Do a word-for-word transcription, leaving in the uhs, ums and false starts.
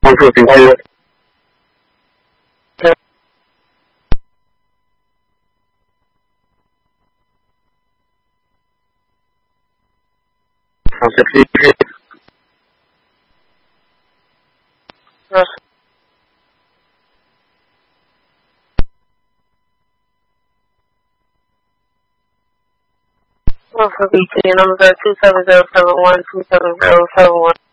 For B T, number two seven zero seven one two seven zero seven one.